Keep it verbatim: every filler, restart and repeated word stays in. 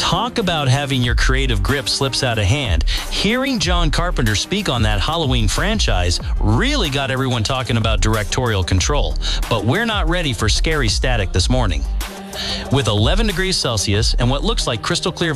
Talk about having your creative grip slips out of hand. Hearing John Carpenter speak on that Halloween franchise really got everyone talking about directorial control. But we're not ready for scary static this morning. With eleven degrees Celsius and what looks like crystal clear